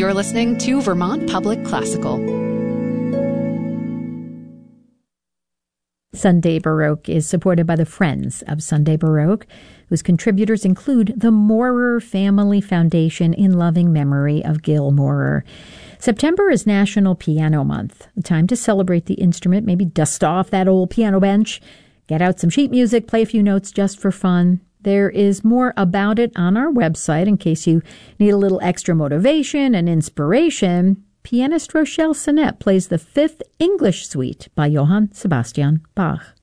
You're listening to Vermont Public Classical. Sunday Baroque is supported by the Friends of Sunday Baroque, whose contributors include the Maurer Family Foundation in loving memory of Gil Maurer. September is National Piano Month, a time to celebrate the instrument, maybe dust off that old piano bench, get out some sheet music, play a few notes just for fun. There is more about it on our website in case you need a little extra motivation and inspiration. Pianist Rochelle Sinet plays the Fifth English Suite by Johann Sebastian Bach.